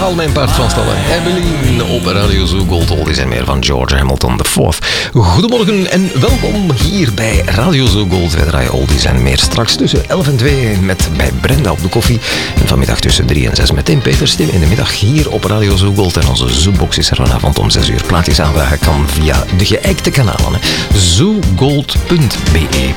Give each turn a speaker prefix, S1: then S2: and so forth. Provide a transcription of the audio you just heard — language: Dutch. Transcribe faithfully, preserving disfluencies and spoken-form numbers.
S1: haal mijn paard van stallen. Evelyn op Radio Zoo Gold Oldies en meer van George Hamilton de Fourth. Goedemorgen en welkom hier bij Radio Zoo Gold. Wij draaien oldies en meer straks tussen elf en twee met bij Brenda op de koffie. En vanmiddag tussen drie en zes met Tim Peters. Tim in de middag hier op Radio Zoo Gold. En onze Zoobox is er vanavond om zes uur. Plaatjes aanvragen kan via de geëikte kanalen. Zoogold punt be.